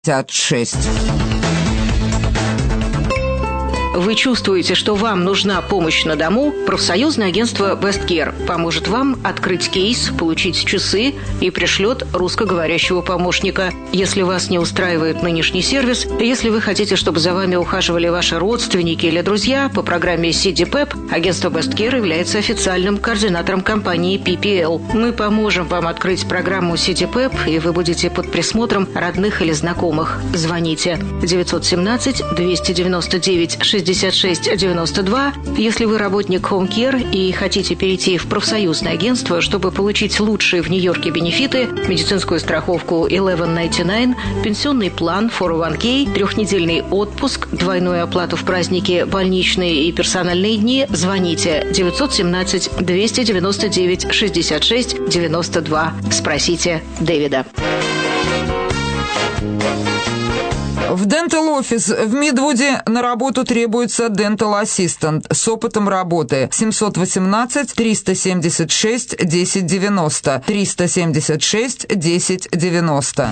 56. Вы чувствуете, что вам нужна помощь на дому? Профсоюзное агентство Best Care поможет вам открыть кейс, получить часы и пришлет русскоговорящего помощника. Если вас не устраивает нынешний сервис, если вы хотите, чтобы за вами ухаживали ваши родственники или друзья, по программе CDPEP агентство Best Care является официальным координатором компании PPL. Мы поможем вам открыть программу CDPEP, и вы будете под присмотром родных или знакомых. Звоните 917-299-6692. Если вы работник Home Care и хотите перейти в профсоюзное агентство, чтобы получить лучшие в Нью-Йорке бенефиты, медицинскую страховку 1199, пенсионный план 401k, трехнедельный отпуск, двойную оплату в праздники, больничные и персональные дни, звоните 917-299-6692. Спросите Дэвида. В Dental Office в Мидвуде на работу требуется Dental Assistant с опытом работы. 718-376-1090. 376-1090.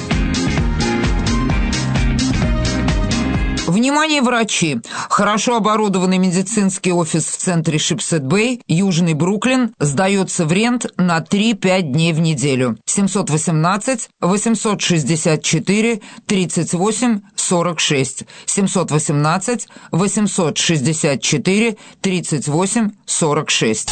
Внимание, врачи! Хорошо оборудованный медицинский офис в центре Шипсет-Бэй, Южный Бруклин, сдается в рент на 3-5 дней в неделю. 718-864-38-46. 718-864-38-46.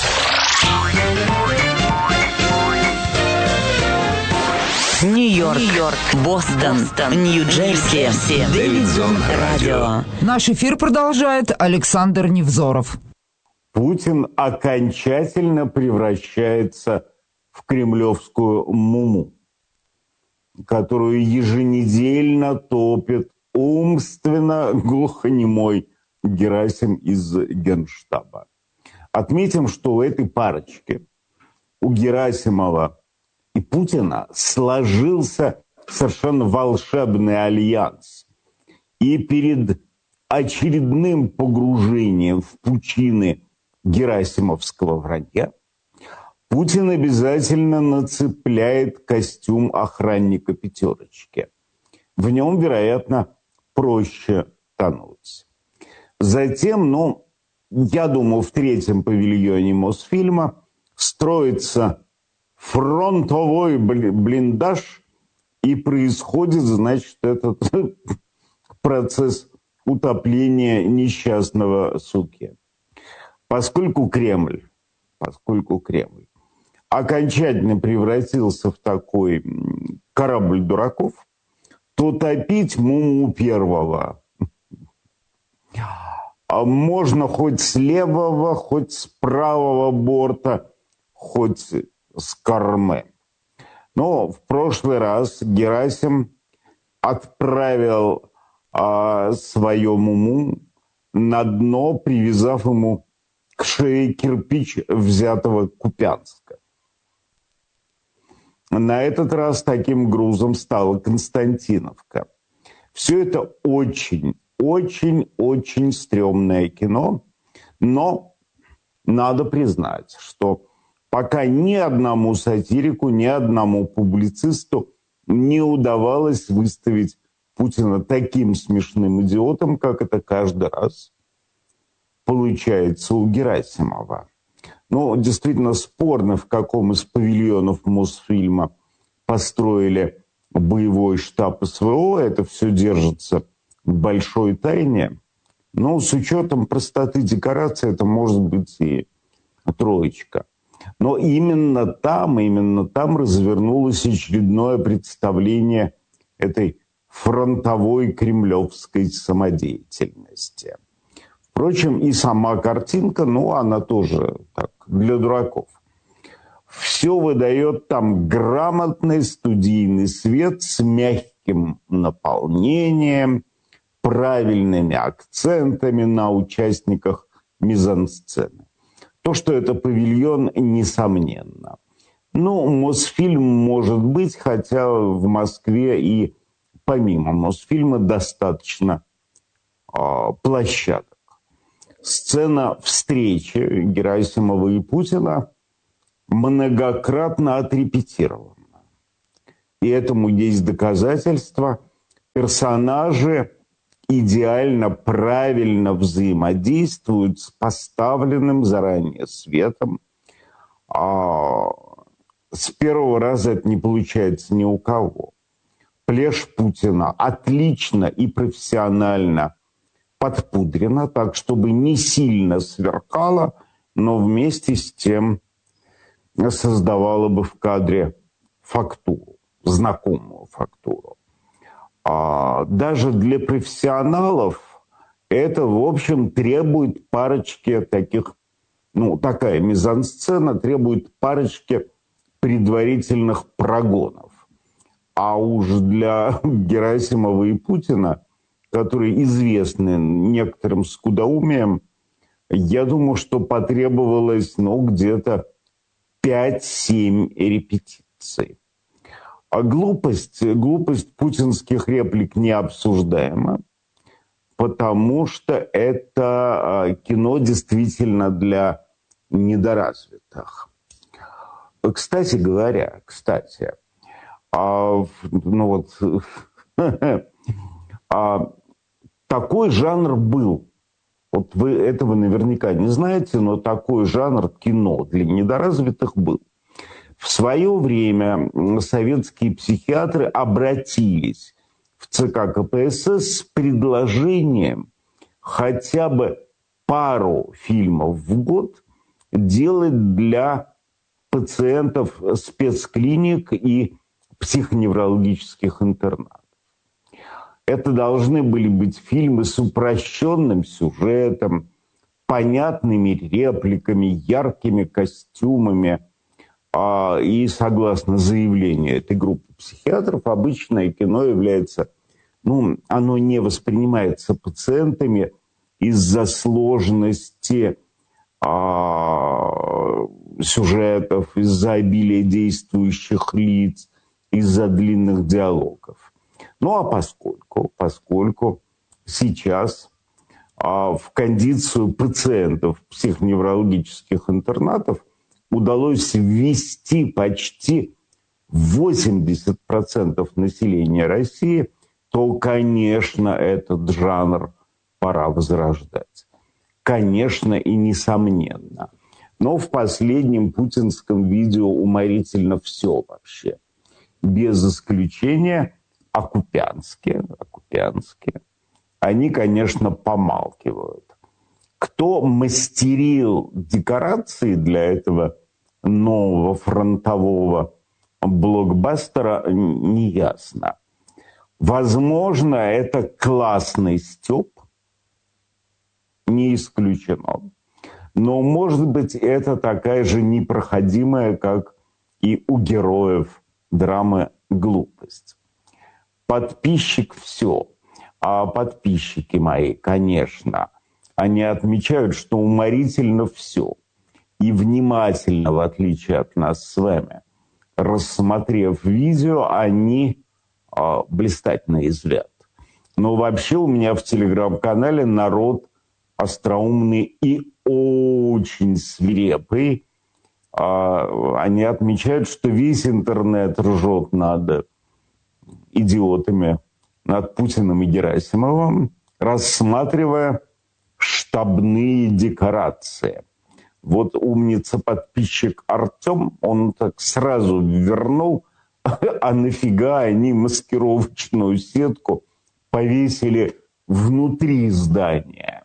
Нью-Йорк, Бостон, Нью-Джерси, Дэвидсон Радио. Наш эфир продолжает Александр Невзоров. Путин окончательно превращается в кремлевскую муму, которую еженедельно топит умственно глухонемой Герасим из Генштаба. Отметим, что у этой парочки, у Герасимова и Путина, сложился совершенно волшебный альянс. И перед очередным погружением в пучины герасимовского вранья Путин обязательно нацепляет костюм охранника пятерочки. В нем, вероятно, проще тонуть. Затем, я думаю, в третьем павильоне Мосфильма строится фронтовой блиндаж, и происходит, значит, этот процесс утопления несчастного Суки. Поскольку Кремль окончательно превратился в такой корабль дураков, то топить Муму первого можно хоть с левого, хоть с правого борта, хоть с кормы. Но в прошлый раз Герасим отправил свое Муму на дно, привязав ему к шее кирпич взятого Купянска. На этот раз таким грузом стала Константиновка. Все это очень стрёмное кино, но надо признать, что пока ни одному сатирику, ни одному публицисту не удавалось выставить Путина таким смешным идиотом, как это каждый раз получается у Герасимова. Действительно спорно, в каком из павильонов Мосфильма построили боевой штаб СВО. Это все держится в большой тайне. Но с учетом простоты декорации это может быть и троечка. Но именно там развернулось очередное представление этой фронтовой кремлевской самодеятельности. Впрочем, и сама картинка, она тоже так, для дураков. Все выдает там грамотный студийный свет с мягким наполнением, правильными акцентами на участниках мизансцены. То, что это павильон, несомненно. Мосфильм может быть, хотя в Москве и помимо Мосфильма достаточно площадок. Сцена встречи Герасимова и Путина многократно отрепетирована. И этому есть доказательства. персонажи идеально, правильно взаимодействуют с поставленным заранее светом. С первого раза это не получается ни у кого. Плешь Путина отлично и профессионально подпудрена, так, чтобы не сильно сверкала, но вместе с тем создавала бы в кадре фактуру, знакомую фактуру. Даже для профессионалов это, в общем, требует парочки таких, такая мизансцена требует парочки предварительных прогонов. А уж для Герасимова и Путина, которые известны некоторым скудоумием, я думаю, что потребовалось, где-то 5-7 репетиций. А глупость путинских реплик не обсуждаема, потому что это кино действительно для недоразвитых. Кстати говоря, такой жанр был. Вот вы этого наверняка не знаете, но такой жанр кино для недоразвитых был. В свое время советские психиатры обратились в ЦК КПСС с предложением хотя бы пару фильмов в год делать для пациентов спецклиник и психоневрологических интернатов. Это должны были быть фильмы с упрощенным сюжетом, понятными репликами, яркими костюмами. И согласно заявлению этой группы психиатров, обычное кино является, оно не воспринимается пациентами из-за сложности сюжетов, из-за обилия действующих лиц, из-за длинных диалогов. А поскольку сейчас в кондицию пациентов психоневрологических интернатов удалось ввести почти 80% населения России, то, конечно, этот жанр пора возрождать. Конечно и несомненно. Но в последнем путинском видео уморительно все вообще. Без исключения акупянские. Они, конечно, помалкивают. Кто мастерил декорации для этого нового фронтового блокбастера, неясно. Возможно, это классный стёб, не исключено. Но, может быть, это такая же непроходимая, как и у героев драмы, глупость. Подписчик все. А подписчики мои, конечно, они отмечают, что уморительно все. И внимательно, в отличие от нас с вами, рассмотрев видео, они блистательно извят. Но вообще у меня в телеграм-канале народ остроумный и очень свирепый. Они отмечают, что весь интернет ржет над идиотами, над Путиным и Герасимовым, рассматривая штабные декорации. Вот умница-подписчик Артем, он так сразу вернул, а нафига они маскировочную сетку повесили внутри здания.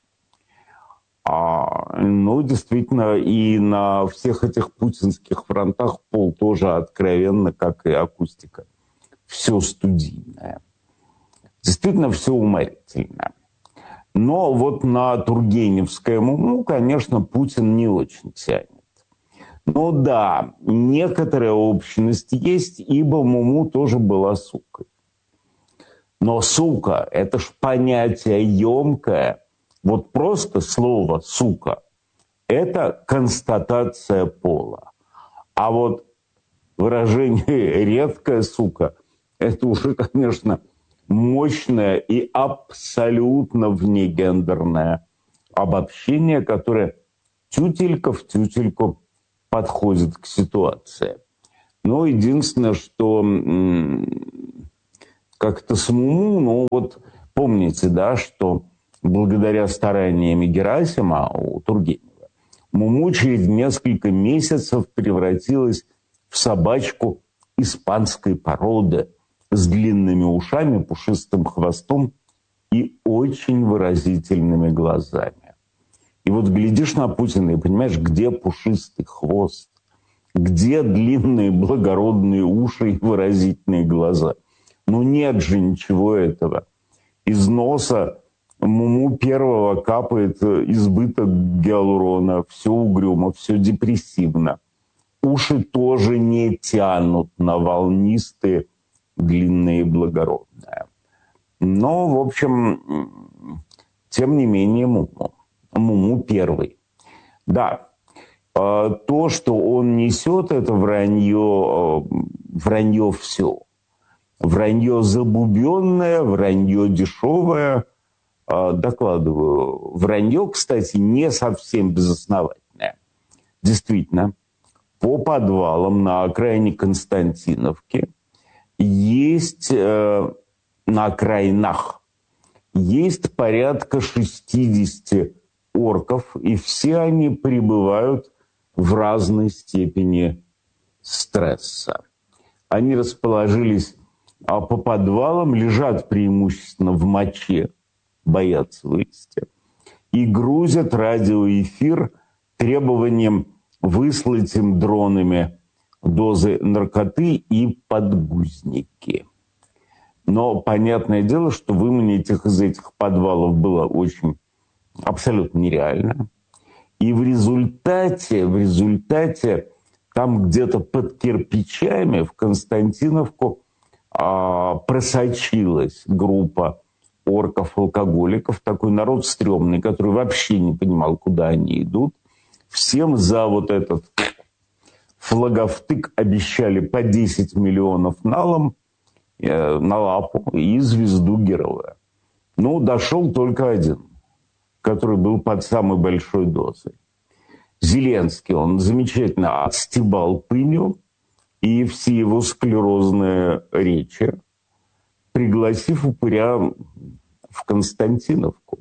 Действительно, и на всех этих путинских фронтах пол тоже откровенно, как и акустика. Все студийное. Действительно, все уморительно. Но вот на Тургеневское Муму, конечно, Путин не очень тянет. Но да, некоторая общность есть, ибо Муму тоже была сукой. Но сука – это ж понятие емкое. Вот просто слово «сука» – это констатация пола. А вот выражение «редкая сука» – это уже, конечно, мощное и абсолютно внегендерное обобщение, которое тютелька в тютельку подходит к ситуации. Но единственное, что как-то с Муму, но вот помните, да, что благодаря стараниям Герасима у Тургенева Муму через несколько месяцев превратилась в собачку испанской породы с длинными ушами, пушистым хвостом и очень выразительными глазами. И вот глядишь на Путина и понимаешь, где пушистый хвост, где длинные благородные уши и выразительные глаза. Ну нет же ничего этого. Из носа Муму первого капает избыток гиалурона, все угрюмо, все депрессивно. Уши тоже не тянут на волнистые, длинные и благородные. Но, в общем, тем не менее Муму. Муму первый. Да, то, что он несет, это вранье все. Вранье забубенное, вранье дешевое. Докладываю. Вранье, кстати, не совсем безосновательное. Действительно, по подвалам на окраине Константиновки есть, на окраинах, есть порядка 60 орков, и все они пребывают в разной степени стресса. Они расположились по подвалам, лежат преимущественно в моче, боятся вылезти, и грузят радиоэфир требованием выслать им дронами дозы наркоты и подгузники. Но понятное дело, что выманить их из этих подвалов было очень абсолютно нереально. И в результате там где-то под кирпичами в Константиновку просочилась группа орков-алкоголиков, такой народ стрёмный, который вообще не понимал, куда они идут. Всем за вот этот флаговтык обещали по 10 миллионов налом, на лапу и звезду героя. Ну, дошел только один, который был под самой большой дозой. Зеленский, он замечательно отстебал пыню и все его склерозные речи, пригласив упыря в Константиновку,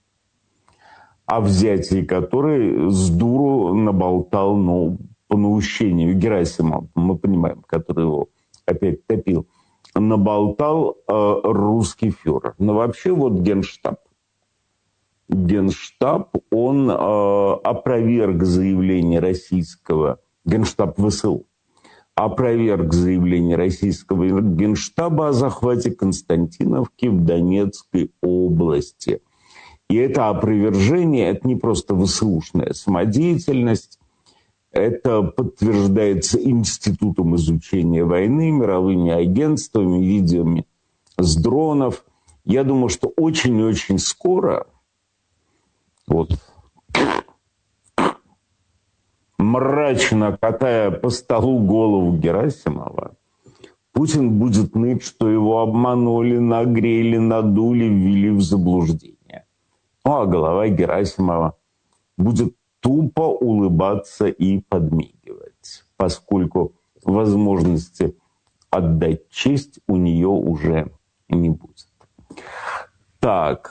о взятии которой с дуру наболтал, ну, по наущению Герасима, мы понимаем, который его опять топил, наболтал русский фюрер. Но вообще вот Генштаб, он опроверг заявление российского, Генштаб ВСУ, опроверг заявление российского Генштаба о захвате Константиновки в Донецкой области. И это опровержение, это не просто ВСУшная самодеятельность, это подтверждается Институтом изучения войны, мировыми агентствами, видеоми с дронов. Я думаю, что очень-очень скоро, вот, мрачно катая по столу голову Герасимова, Путин будет ныть, что его обманули, нагрели, надули, ввели в заблуждение. Ну, а голова Герасимова будет тупо улыбаться и подмигивать, поскольку возможности отдать честь у нее уже не будет. Так,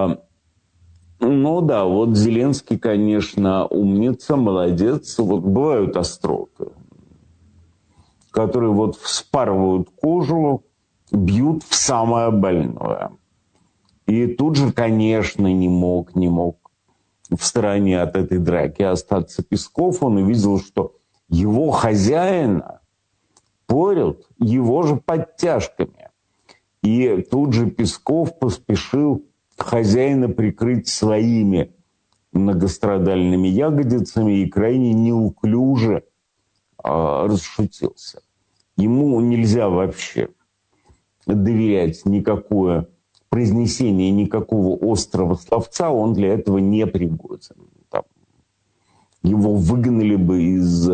ну да, вот Зеленский, конечно, умница, молодец. Вот бывают остроты, которые вот вспарывают кожу, бьют в самое больное. И тут же, конечно, не мог в стороне от этой драки остаться Песков. Он увидел, что его хозяина порют его же подтяжками. И тут же Песков поспешил хозяина прикрыть своими многострадальными ягодицами и крайне неуклюже расшутился. Ему нельзя вообще доверять никакое произнесение никакого острого словца, он для этого не пригоден. Там, его выгнали бы из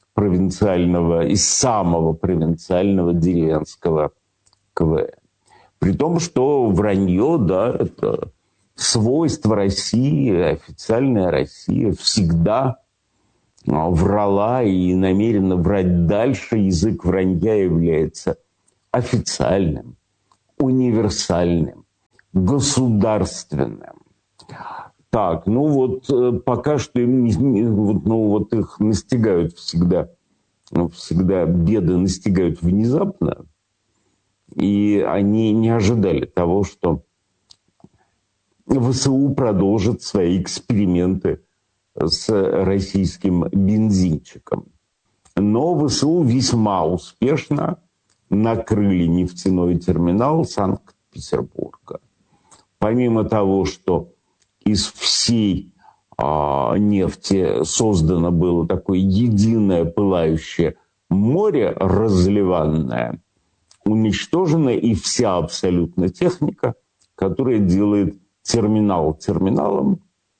самого провинциального деревенского КВН. При том, что вранье, да, это свойство России, официальная Россия всегда врала и намерена врать дальше. Язык вранья является официальным, универсальным, государственным. Так, ну вот пока что им, их настигают всегда беды настигают внезапно, и они не ожидали того, что ВСУ продолжит свои эксперименты с российским бензинчиком. Но ВСУ весьма успешно накрыли нефтяной терминал Санкт-Петербурга. Помимо того, что из всей нефти создано было такое единое пылающее море разливанное, уничтожена и вся абсолютно техника, которая делает терминал терминалом,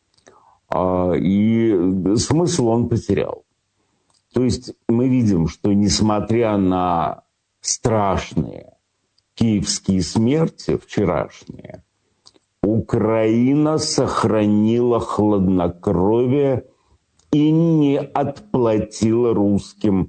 и смысл он потерял. То есть мы видим, что несмотря на страшные киевские смерти вчерашние, Украина сохранила хладнокровие и не отплатила русским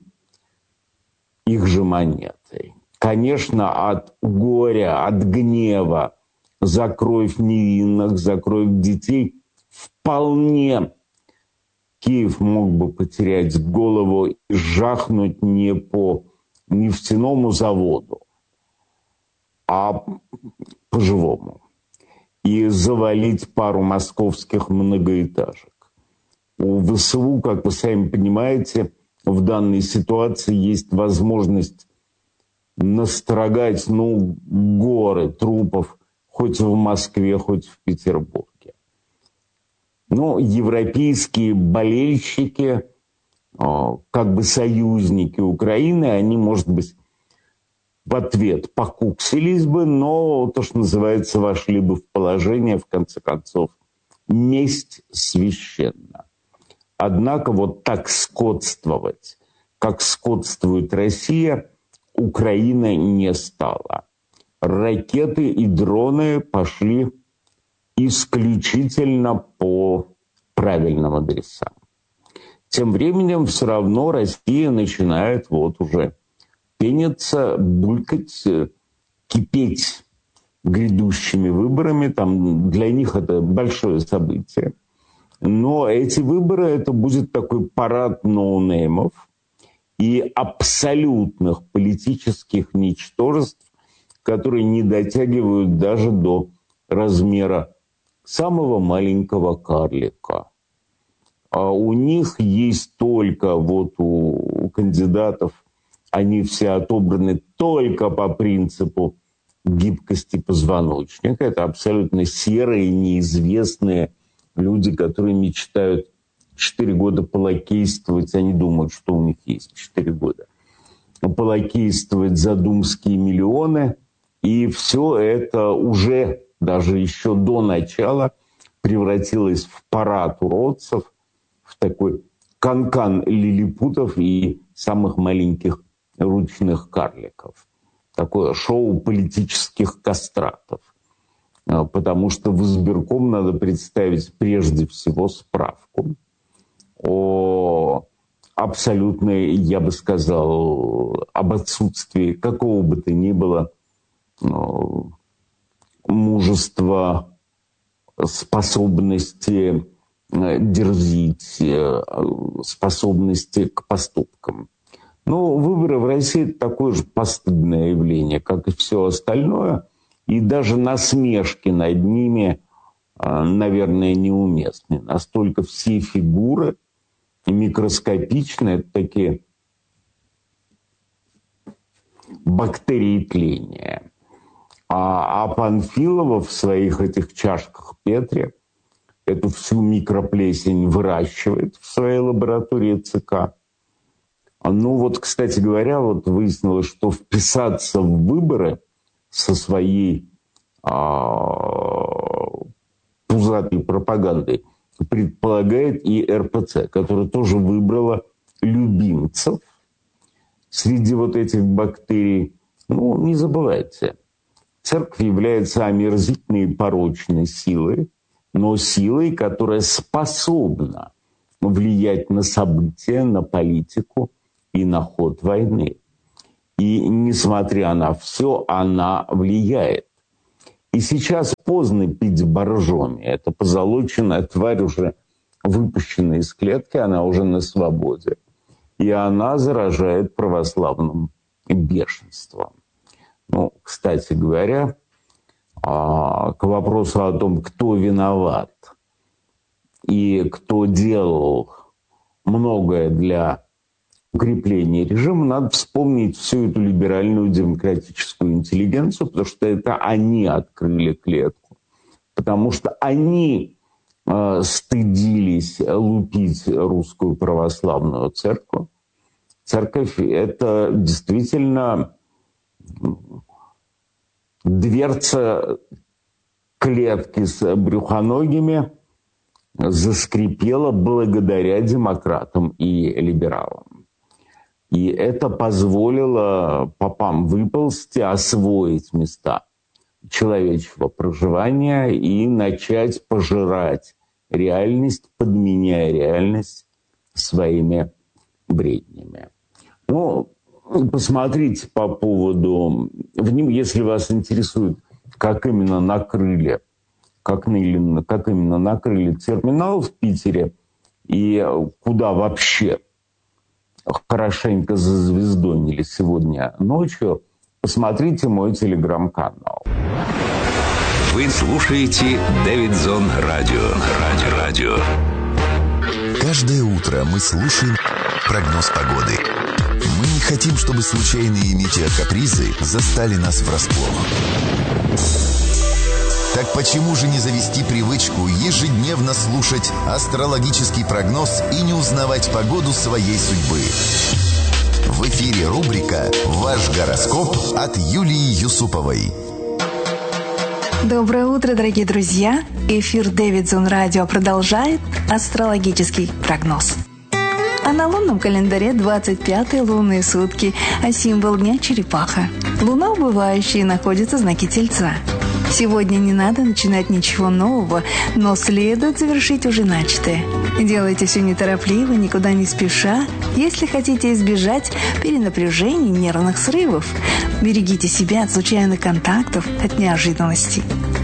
их же монетой. Конечно, от горя, от гнева за кровь невинных, за кровь детей вполне Киев мог бы потерять голову и жахнуть не по нефтяному заводу, а по-живому. И завалить пару московских многоэтажек. У ВСУ, как вы сами понимаете, в данной ситуации есть возможность настрогать, горы трупов хоть в Москве, хоть в Петербурге. Но европейские болельщики, как бы союзники Украины, они, может быть, в ответ покуксились бы, но, то, что называется, вошли бы в положение, в конце концов, месть священна. Однако вот так скотствовать, как скотствует Россия, Украина не стала. Ракеты и дроны пошли исключительно по правильным адресам. Тем временем все равно Россия начинает уже пениться, булькать, кипеть грядущими выборами. Там для них это большое событие. Но эти выборы, это будет такой парад ноунеймов и абсолютных политических ничтожеств, которые не дотягивают даже до размера самого маленького карлика. А у них есть только у кандидатов, они все отобраны только по принципу гибкости позвоночника. Это абсолютно серые, неизвестные люди, которые мечтают 4 года полакействовать. Они думают, что у них есть 4 года. Полакействовать за думские миллионы. И все это уже, даже еще до начала, превратилось в парад уродцев, в такой канкан лилипутов и самых маленьких ручных карликов. Такое шоу политических кастратов. Потому что в избирком надо представить прежде всего справку о абсолютной, я бы сказал, об отсутствии какого бы то ни было мужества, способности дерзить, способности к поступкам. Но выборы в России – это такое же постыдное явление, как и все остальное. И даже насмешки над ними, наверное, неуместны. Настолько все фигуры микроскопичны, это такие бактерии тления. А Панфилова в своих этих чашках Петри эту всю микроплесень выращивает в своей лаборатории ЦК. Кстати говоря, выяснилось, что вписаться в выборы со своей пузатой пропагандой предполагает и РПЦ, которая тоже выбрала любимцев среди этих бактерий. Не забывайте, церковь является омерзительной и порочной силой, но силой, которая способна влиять на события, на политику и на ход войны. И, несмотря на все, она влияет. И сейчас поздно пить боржоми. Это позолоченная тварь, уже выпущенная из клетки, она уже на свободе. И она заражает православным бешенством. Ну, кстати говоря, к вопросу о том, кто виноват и кто делал многое для укрепления режима, надо вспомнить всю эту либеральную демократическую интеллигенцию, потому что это они открыли клетку, потому что они стыдились лупить русскую православную церковь. Церковь – это действительно дверца клетки с брюхоногими заскрипела благодаря демократам и либералам. И это позволило попам выползти, освоить места человеческого проживания и начать пожирать реальность, подменяя реальность своими бреднями. Ну, посмотрите по поводу, если вас интересует, как именно накрыли терминал в Питере и куда вообще хорошенько зазвездонили сегодня ночью, посмотрите мой телеграм-канал. Вы слушаете Дэвидсон Радио. Каждое утро мы слушаем прогноз погоды. Мы не хотим, чтобы случайные метеокапризы застали нас врасплох. Так почему же не завести привычку ежедневно слушать астрологический прогноз и не узнавать погоду своей судьбы? В эфире рубрика «Ваш гороскоп» от Юлии Юсуповой. Доброе утро, дорогие друзья! Эфир Дэвидсон Радио продолжает астрологический прогноз. А на лунном календаре 25-е лунные сутки, а символ дня – черепаха. Луна убывающая находится в знаке Тельца. Сегодня не надо начинать ничего нового, но следует завершить уже начатое. Делайте все неторопливо, никуда не спеша, если хотите избежать перенапряжений, нервных срывов. Берегите себя от случайных контактов, от неожиданностей.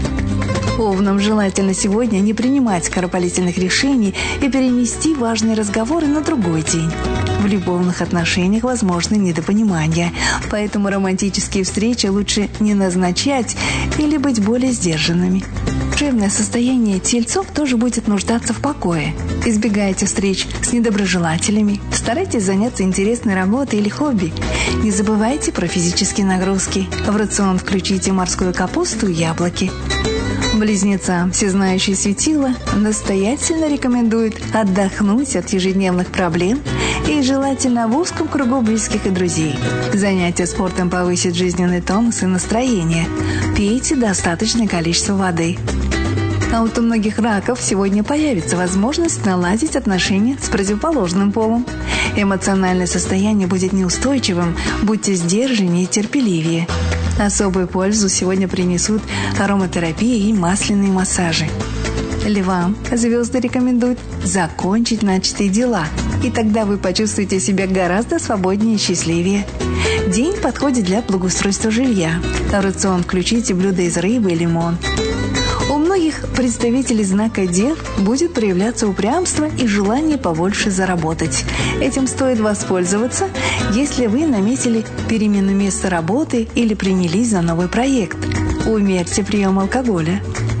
Овнам желательно сегодня не принимать скоропалительных решений и перенести важные разговоры на другой день. В любовных отношениях возможны недопонимания, поэтому романтические встречи лучше не назначать или быть более сдержанными. Душевное состояние тельцов тоже будет нуждаться в покое. Избегайте встреч с недоброжелателями, старайтесь заняться интересной работой или хобби. Не забывайте про физические нагрузки. В рацион включите морскую капусту и яблоки. Близнецам всезнающее светило настоятельно рекомендует отдохнуть от ежедневных проблем и желательно в узком кругу близких и друзей. Занятие спортом повысит жизненный тонус и настроение. Пейте достаточное количество воды. А вот у многих раков сегодня появится возможность наладить отношения с противоположным полом. Эмоциональное состояние будет неустойчивым, будьте сдержаннее и терпеливее. Особую пользу сегодня принесут ароматерапия и масляные массажи. Львам звезды рекомендуют закончить начатые дела, и тогда вы почувствуете себя гораздо свободнее и счастливее. День подходит для благоустройства жилья. В рацион включите блюда из рыбы и лимон. У многих представителей знака Дев будет проявляться упрямство и желание побольше заработать. Этим стоит воспользоваться, если вы наметили перемену места работы или принялись за новый проект. Умерьте прием алкоголя.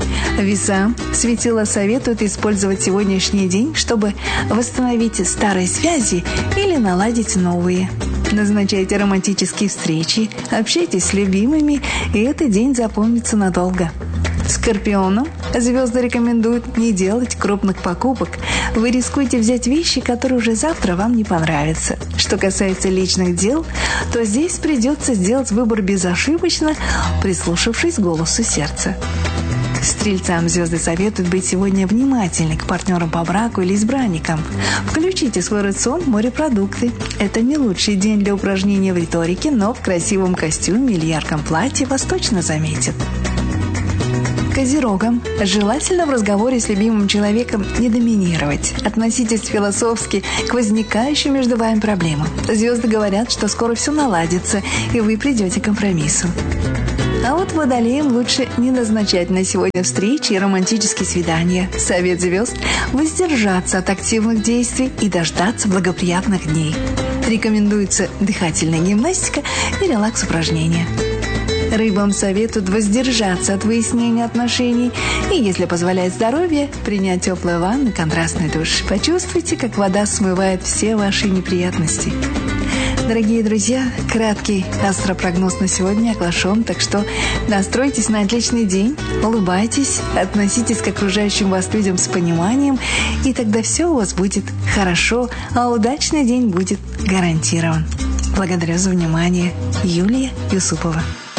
Весам светило советует использовать сегодняшний день, чтобы восстановить старые связи или наладить новые. Назначайте романтические встречи, общайтесь с любимыми, и этот день запомнится надолго. Скорпионам звезды рекомендуют не делать крупных покупок. Вы рискуете взять вещи, которые уже завтра вам не понравятся. Что касается личных дел, то здесь придется сделать выбор безошибочно, прислушавшись к голосу сердца. Стрельцам звезды советуют быть сегодня внимательны к партнерам по браку или избранникам. Включите в свой рацион морепродукты. Это не лучший день для упражнения в риторике, но в красивом костюме или ярком платье вас точно заметят. Козерогам желательно в разговоре с любимым человеком не доминировать. Относитесь философски к возникающим между вами проблемам. Звезды говорят, что скоро все наладится, и вы придете к компромиссу. А вот водолеям лучше не назначать на сегодня встречи и романтические свидания. Совет звезд – воздержаться от активных действий и дождаться благоприятных дней. Рекомендуется дыхательная гимнастика и релакс-упражнения. Рыбам советуют воздержаться от выяснения отношений и, если позволяет здоровье, принять теплую ванну и контрастный душ. Почувствуйте, как вода смывает все ваши неприятности. Дорогие друзья, краткий астропрогноз на сегодня оглашен, так что настройтесь на отличный день, улыбайтесь, относитесь к окружающим вас людям с пониманием, и тогда все у вас будет хорошо, а удачный день будет гарантирован. Благодарю за внимание. Юлия Юсупова.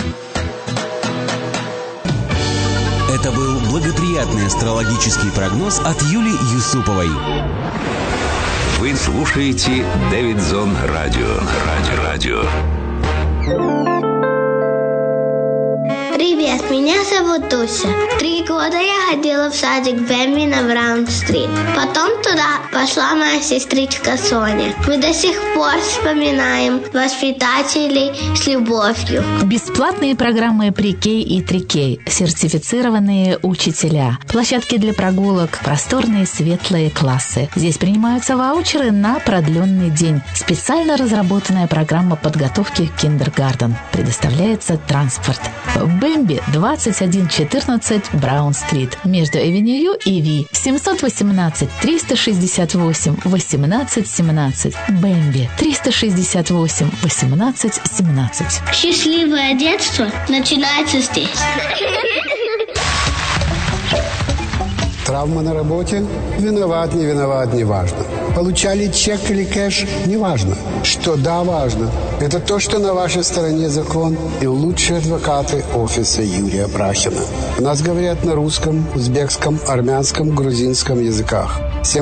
Это был благоприятный астрологический прогноз от Юлии Юсуповой. Вы слушаете Дэвидзон Радио. Привет, меня зовут Дуся. 3 года я ходила в садик Бэмби на Браун-стрит. Потом туда пошла моя сестричка Соня. Мы до сих пор вспоминаем воспитателей с любовью. Бесплатные программы Pre-K и 3K, сертифицированные учителя, площадки для прогулок, просторные светлые классы. Здесь принимаются ваучеры на продленный день. Специально разработанная программа подготовки к киндергартен. Предоставляется транспорт. Бэмби 2114 Браун-стрит между Эвеню и Ви. 718 368 18 17. Бэмби 368 18 17. Счастливое детство начинается здесь. Травма на работе? Виноват, не виноват, не важно. Получали чек или кэш? Не важно. Что да, важно. Это то, что на вашей стороне закон и лучшие адвокаты офиса Юрия Брахина. У нас говорят на русском, узбекском, армянском, грузинском языках.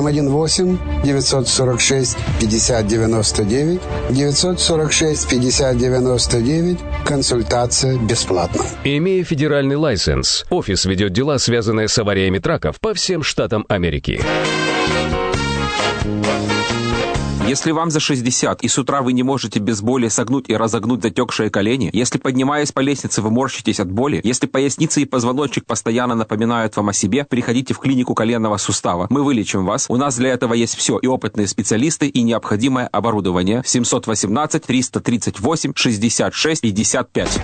718-946-5099, 946-5099, консультация бесплатна. Имея федеральный лайсенс, офис ведет дела, связанные с авариями траков по всем штатам Америки. Если вам за 60 и с утра вы не можете без боли согнуть и разогнуть затекшие колени, если, поднимаясь по лестнице, вы морщитесь от боли, если поясница и позвоночник постоянно напоминают вам о себе, приходите в клинику коленного сустава. Мы вылечим вас. У нас для этого есть все, и опытные специалисты, и необходимое оборудование. 718-338-66-55.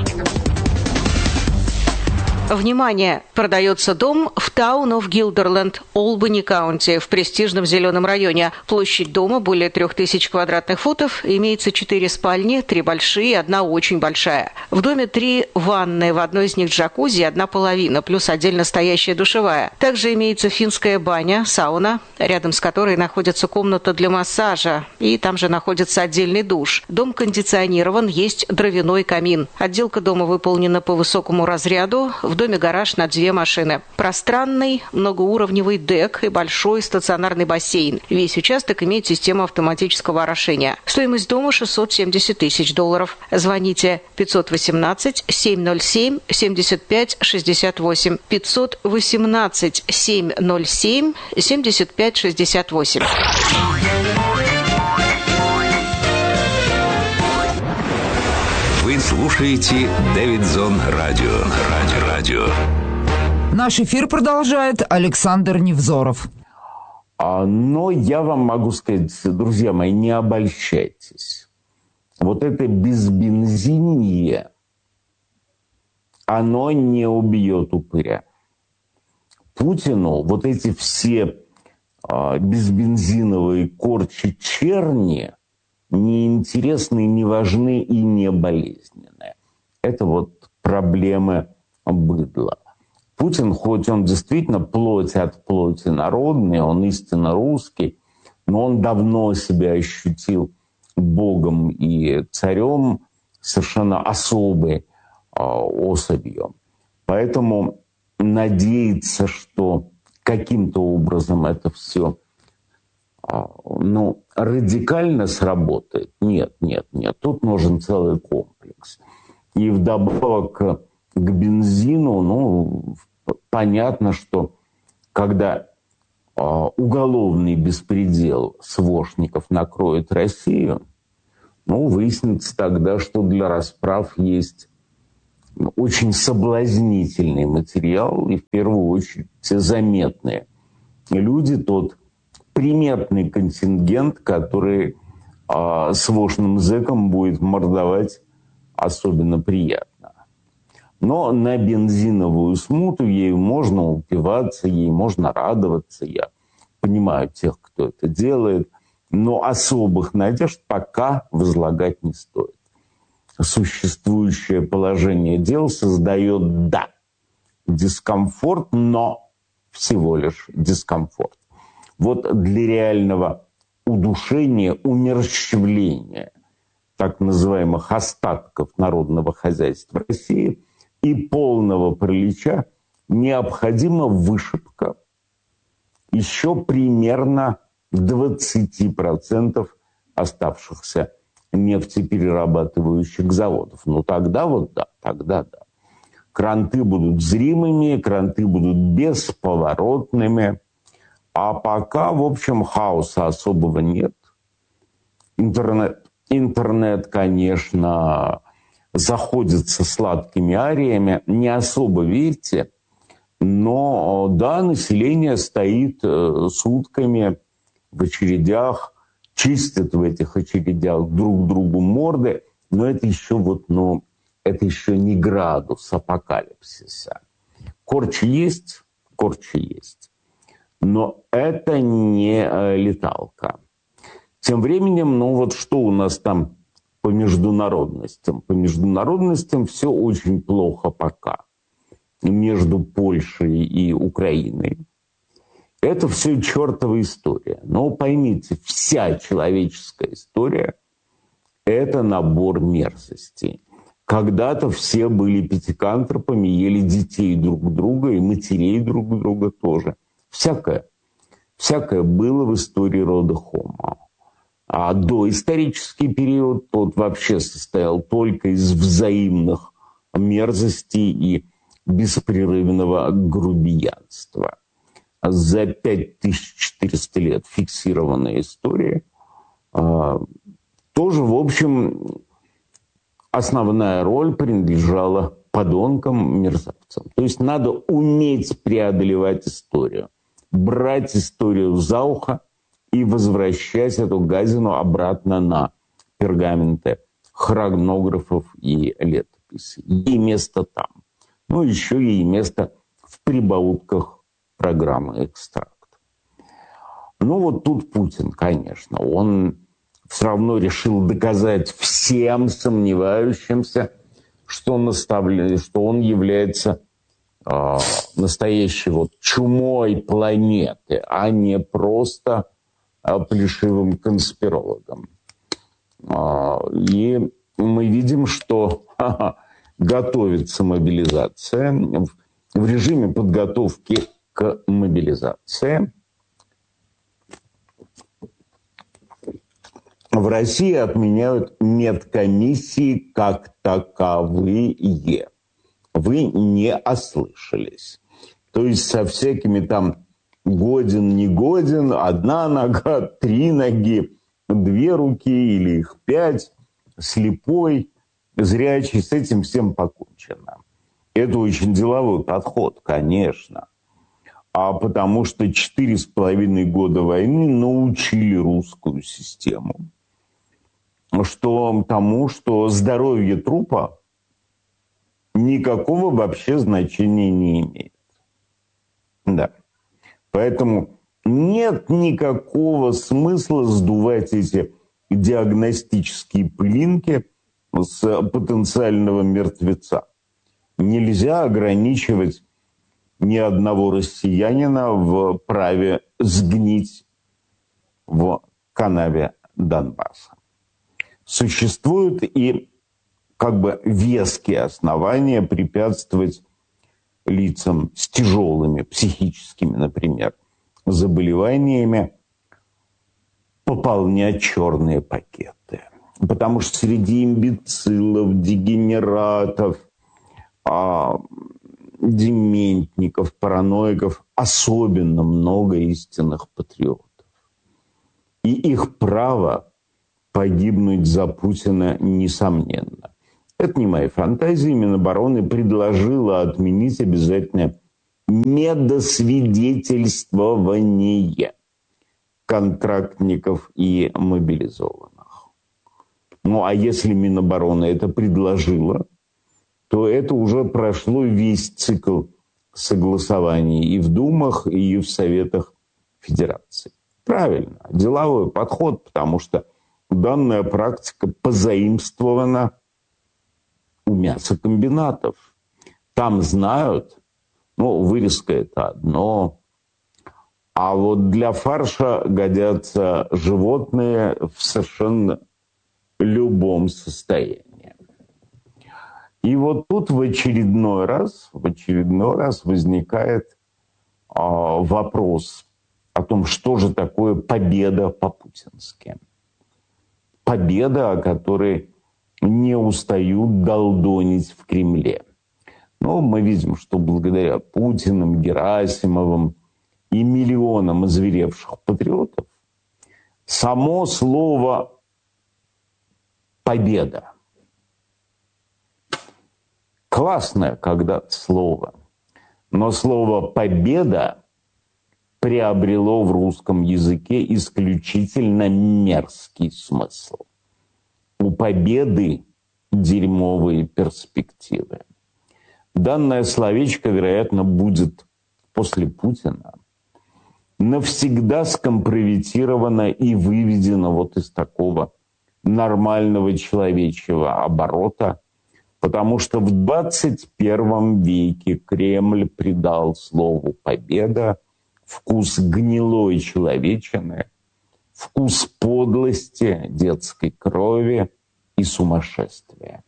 Внимание! Продается дом в Town of Guilderland, Олбани Каунти, в престижном зеленом районе. Площадь дома более 3000 квадратных футов. Имеется 4 спальни, 3 большие и 1 очень большая. В доме 3 ванны, в одной из них джакузи и 1 половина, плюс отдельно стоящая душевая. Также имеется финская баня, сауна, рядом с которой находится комната для массажа. И там же находится отдельный душ. Дом кондиционирован, есть дровяной камин. Отделка дома выполнена по высокому разряду. В доме гараж на 2 машины. Пространный, многоуровневый дек и большой стационарный бассейн. Весь участок имеет систему автоматического орошения. Стоимость дома $670 тысяч. Звоните 518-707-75-68. 518-707-75-68. Вы слушаете Дэвидзон Радио. Наш эфир продолжает Александр Невзоров. Но я вам могу сказать, друзья мои, не обольщайтесь. Вот это безбензинье, оно не убьет упыря. Путину вот эти все безбензиновые корчи черни не интересны, не важны и не болезненные. Это вот проблемы быдла. Путин, хоть он действительно плоть от плоти народный, он истинно русский, но он давно себя ощутил богом и царем, совершенно особой особью. Поэтому надеяться, что каким-то образом это все радикально сработает. Нет. Тут нужен целый комплекс. И вдобавок к бензину, понятно, что когда уголовный беспредел свошников накроет Россию, выяснится тогда, что для расправ есть очень соблазнительный материал и, в первую очередь, все заметные люди, тот приметный контингент, который свошным зэкам будет мордовать особенно приятно. Но на бензиновую смуту ею можно упиваться, ей можно радоваться. Я понимаю тех, кто это делает, но особых надежд пока возлагать не стоит. Существующее положение дел создает, да, дискомфорт, но всего лишь дискомфорт. Вот для реального удушения, умерщвления так называемых остатков народного хозяйства России и полного паралича необходима вышибка еще примерно 20% оставшихся нефтеперерабатывающих заводов. Тогда да, тогда да. Кранты будут зримыми, кранты будут бесповоротными, а пока, в общем, хаоса особого нет. Интернет, конечно, заходится сладкими ариями, не особо верьте, но да, население стоит сутками в очередях, чистят в этих очередях друг другу морды, но это еще это еще не градус апокалипсиса. Корчи есть, но это не леталка. Тем временем, что у нас там по международностям? По международностям все очень плохо пока. Между Польшей и Украиной. Это все чертова история. Но поймите, вся человеческая история – это набор мерзостей. Когда-то все были пятикантропами, ели детей друг друга и матерей друг друга тоже. Всякое было в истории рода Homo. А доисторический период тот вообще состоял только из взаимных мерзостей и беспрерывного грубиянства. За 5400 лет фиксированная история тоже, в общем, основная роль принадлежала подонкам, мерзавцам. То есть надо уметь преодолевать историю, брать историю за ухо и возвращать эту гадину обратно на пергаменты хронографов и летописей. Ей место там. Еще ей место в прибаутках программы «Экстракт». Тут Путин, конечно, он все равно решил доказать всем сомневающимся, что он является настоящей чумой планеты, а не просто плешивым конспирологом. И мы видим, что готовится мобилизация. В режиме подготовки к мобилизации в России отменяют медкомиссии как таковые. Вы не ослышались. То есть со всякими там годен, не годен, 1 нога, 3 ноги, 2 руки или их 5, слепой, зрячий, с этим всем покончено. Это очень деловой подход, конечно. А потому что 4,5 года войны научили русскую систему тому, что здоровье трупа никакого вообще значения не имеет. Да. Поэтому нет никакого смысла сдувать эти диагностические пылинки с потенциального мертвеца. Нельзя ограничивать ни одного россиянина в праве сгнить в канаве Донбасса. Существуют и веские основания препятствовать лицам с тяжелыми психическими, например, заболеваниями пополнять черные пакеты. Потому что среди имбецилов, дегенератов, дементников, параноиков особенно много истинных патриотов. И их право погибнуть за Путина несомненно. Это не мои фантазии. Минобороны предложила отменить обязательное медосвидетельствование контрактников и мобилизованных. Ну, а если Минобороны это предложила, то это уже прошло весь цикл согласований и в Думах, и в Советах Федерации. Правильно, деловой подход, потому что данная практика позаимствована у мясокомбинатов. Там знают, вырезка – это одно, а вот для фарша годятся животные в совершенно любом состоянии. И вот тут в очередной раз возникает вопрос о том, что же такое победа по-путински. Победа, о которой не устают долдонить в Кремле. Но мы видим, что благодаря Путиным, Герасимовым и миллионам озверевших патриотов само слово «победа» классное когда-то слово, но слово «победа» приобрело в русском языке исключительно мерзкий смысл. У победы дерьмовые перспективы. Данное словечко, вероятно, будет после Путина навсегда скомпрометировано и выведено вот из такого нормального человечьего оборота, потому что в 21 веке Кремль придал слову «победа» вкус гнилой человечины, вкус подлости, детской крови и сумасшествия.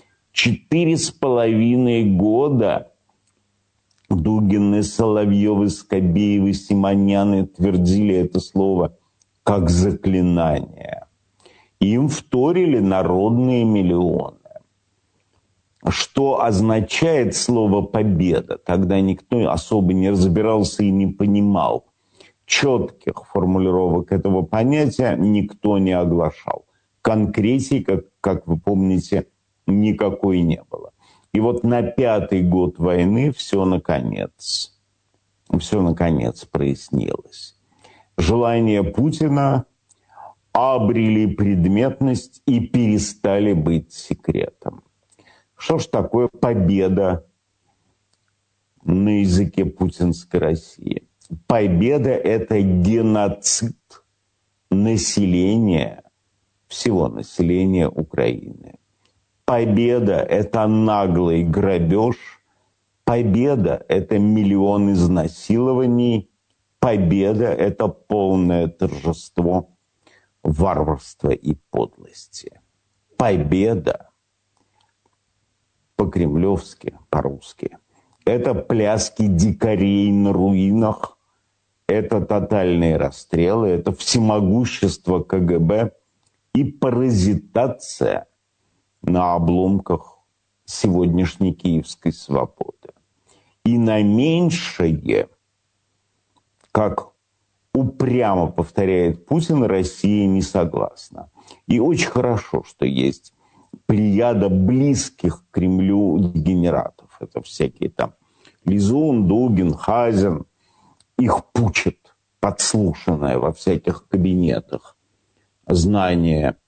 4,5 года Дугины, Соловьевы, Скобеевы, Симоняны твердили это слово как заклинание. Им вторили народные миллионы. Что означает слово «победа»? Тогда никто особо не разбирался и не понимал. Четких формулировок этого понятия никто не оглашал. Конкретики, как вы помните, никакой не было. И вот на 5-й год войны все наконец прояснилось. Желания Путина обрели предметность и перестали быть секретом. Что ж такое победа на языке путинской России? Победа – это геноцид населения, всего населения Украины. Победа – это наглый грабеж. Победа – это миллион изнасилований. Победа – это полное торжество варварства и подлости. Победа по-кремлевски, по-русски. Это пляски дикарей на руинах, это тотальные расстрелы, это всемогущество КГБ и паразитация на обломках сегодняшней киевской свободы. И на меньшее, как упрямо повторяет Путин, Россия не согласна. И очень хорошо, что есть плеяда близких к Кремлю дегенератов. Это всякие там Лизун, Дугин, Хазин. Их пучит подслушанное во всяких кабинетах знание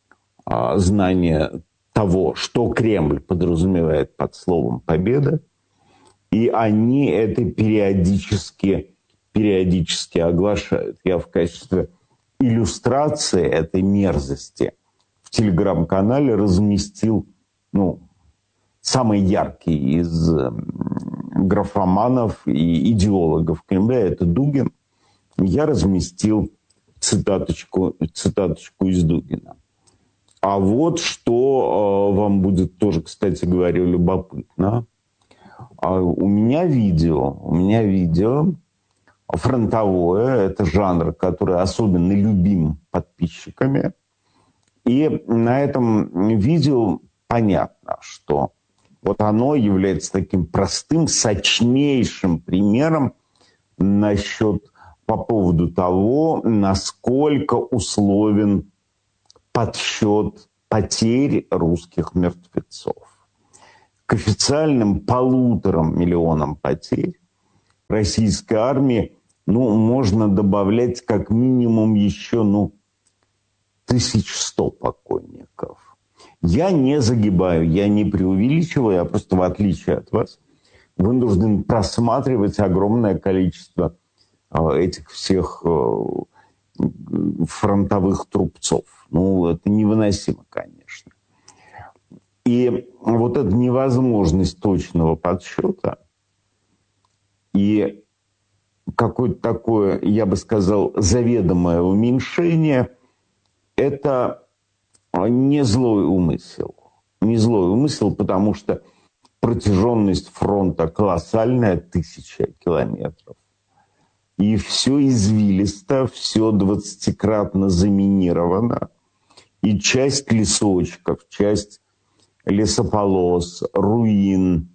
того, что Кремль подразумевает под словом «победа». И они это периодически оглашают. Я в качестве иллюстрации этой мерзости в телеграм-канале разместил самый яркий из графоманов и идеологов Кремля, это Дугин. Я разместил цитаточку из Дугина. А вот что вам будет тоже, кстати говоря, любопытно. У меня видео фронтовое, это жанр, который особенно любим подписчиками. И на этом видео понятно, что вот оно является таким простым, сочнейшим примером по поводу того, насколько условен подсчет потерь русских мертвецов. К официальным 1,5 миллионам потерь российской армии можно добавлять как минимум еще 1100 покойников. Я не загибаю, я не преувеличиваю, я просто, в отличие от вас, вынужден просматривать огромное количество этих всех фронтовых трупцов. Это невыносимо, конечно. И вот эта невозможность точного подсчета и какое-то такое, я бы сказал, заведомое уменьшение – это не злой умысел. Не злой умысел, потому что протяженность фронта колоссальная, 1000 километров. И все извилисто, все 20-кратно заминировано. И часть лесочков, часть лесополос, руин,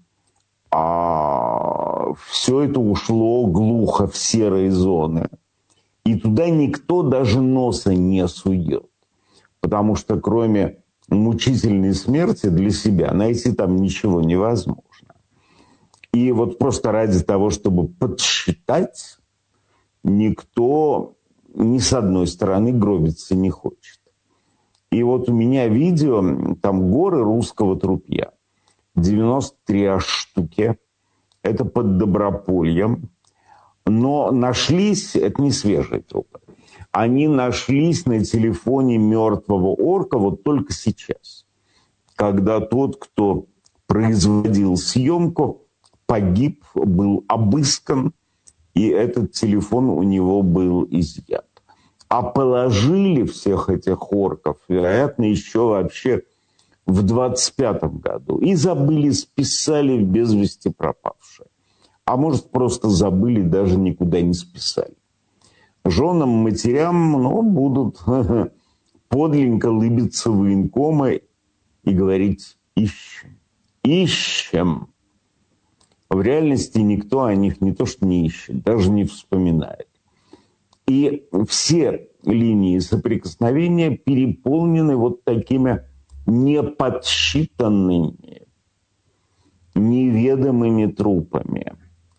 все это ушло глухо в серые зоны. И туда никто даже носа не сует. Потому что кроме мучительной смерти для себя найти там ничего невозможно. И вот просто ради того, чтобы подсчитать, никто ни с одной стороны гробиться не хочет. И вот у меня видео, там горы русского трупья. 93 аж штуки. Это под Добропольем. Но нашлись, это не свежие трупы, они нашлись на телефоне мертвого орка вот только сейчас. Когда тот, кто производил съемку, погиб, был обыскан, и этот телефон у него был изъят. А положили всех этих орков, вероятно, еще вообще в 25-м году. И забыли, списали в без вести пропавшие. А может, просто забыли, даже никуда не списали. Женам, матерям, будут подленько лыбиться военкомы и говорить «ищем». Ищем. В реальности никто о них не то что не ищет, даже не вспоминает. И все линии соприкосновения переполнены вот такими неподсчитанными, неведомыми трупами.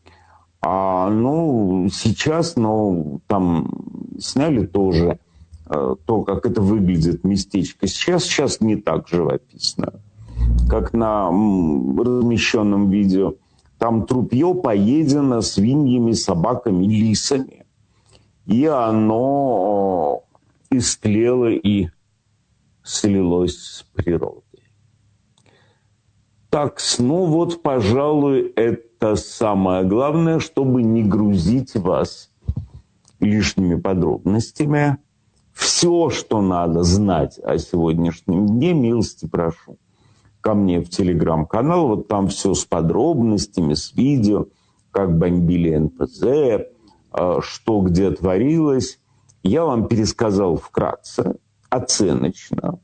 Сейчас, там сняли тоже то, как это выглядит местечко. Сейчас не так живописно, как на размещенном видео. Там трупье поедено свиньями, собаками, лисами. И оно истлело и слилось с природой. Так, пожалуй, это самое главное, чтобы не грузить вас лишними подробностями. Все, что надо знать о сегодняшнем дне, милости прошу ко мне в телеграм-канал. Вот там все с подробностями, с видео, как бомбили НПЗ, что где творилось. Я вам пересказал вкратце, оценочно.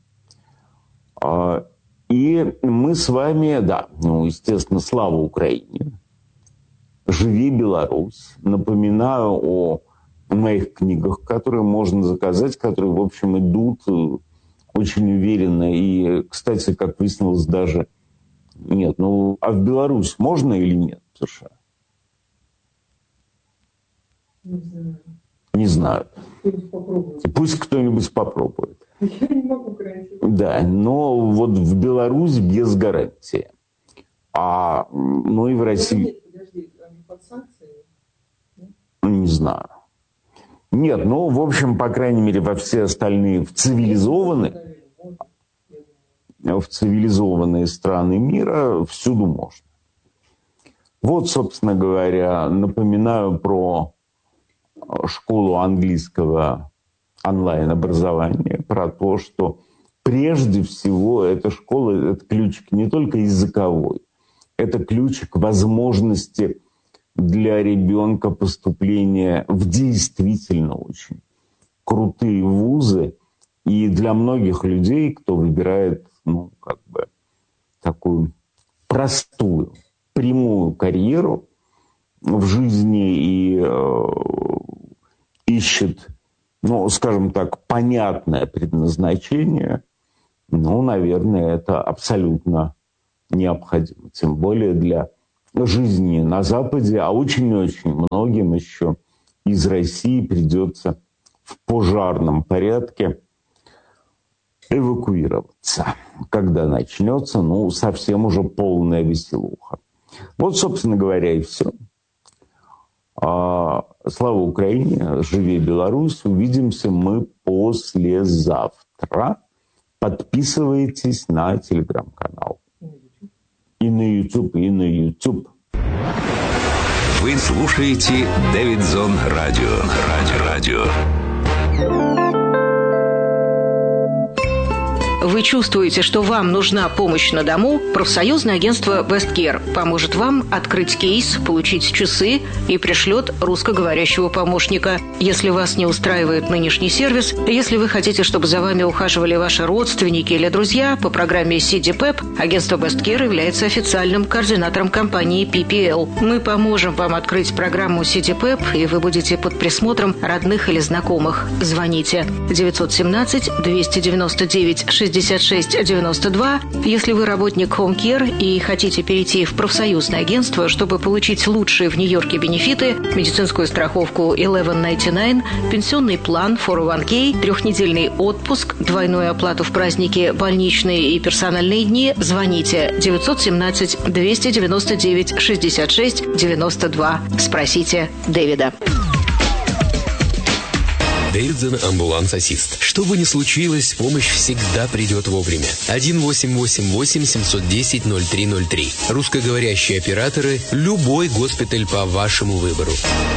И мы с вами, естественно, слава Украине. Живи Беларусь. Напоминаю о моих книгах, которые можно заказать, которые, в общем, идут очень уверенно. И, кстати, как выяснилось, даже нет. А в Беларусь можно или нет, США? Не знаю. Пусть кто-нибудь попробует. Я не могу гарантировать. Да, но вот в Беларусь без гарантии. И в России... Подожди, они под санкциями? Не знаю. Нет, в общем, по крайней мере, во все остальные, в цивилизованные страны мира всюду можно. Вот, собственно говоря, напоминаю про школу английского онлайн-образования, про то, что прежде всего эта школа, это ключик не только языковой, это ключик возможности для ребенка поступления в действительно очень крутые вузы. И для многих людей, кто выбирает, такую простую, прямую карьеру в жизни и ищет, скажем так, понятное предназначение, наверное, это абсолютно необходимо. Тем более для жизни на Западе, а очень-очень многим еще из России придется в пожарном порядке эвакуироваться, когда начнется, совсем уже полная веселуха. Вот, собственно говоря, и все. Слава Украине, живи Беларусь. Увидимся мы послезавтра. Подписывайтесь на телеграм-канал. И на YouTube, и на YouTube. Вы слушаете Дэвидзон Радио. Радио. Вы чувствуете, что вам нужна помощь на дому? Профсоюзное агентство «Весткер» поможет вам открыть кейс, получить часы и пришлет русскоговорящего помощника. Если вас не устраивает нынешний сервис, если вы хотите, чтобы за вами ухаживали ваши родственники или друзья, по программе CDPEP агентство «Весткер» является официальным координатором компании PPL. Мы поможем вам открыть программу CDPEP, и вы будете под присмотром родных или знакомых. Звоните 917-299-6692. Если вы работник Home Care и хотите перейти в профсоюзное агентство, чтобы получить лучшие в Нью-Йорке бенефиты, медицинскую страховку 1199, пенсионный план 401k, 3-недельный отпуск, двойную оплату в праздники, больничные и персональные дни, звоните 917-299-6692. Спросите Дэвида. Дэвидзон амбуланс-ассист. Что бы ни случилось, помощь всегда придет вовремя. 1-888-710-0303. Русскоговорящие операторы. Любой госпиталь по вашему выбору.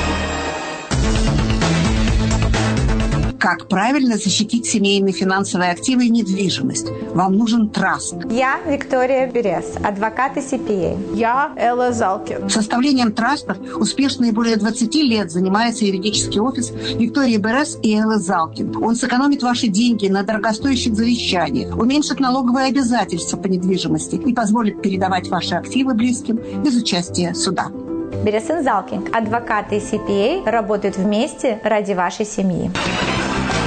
Как правильно защитить семейные финансовые активы и недвижимость? Вам нужен траст. Я Виктория Берес, адвокат и CPA. Я Элла Залкин. Составлением трастов успешно и более 20 лет занимается юридический офис Виктории Берес и Эллы Залкин. Он сэкономит ваши деньги на дорогостоящих завещаниях, уменьшит налоговые обязательства по недвижимости и позволит передавать ваши активы близким без участия суда. Берес и Залкин, адвокаты и CPA, работают вместе ради вашей семьи.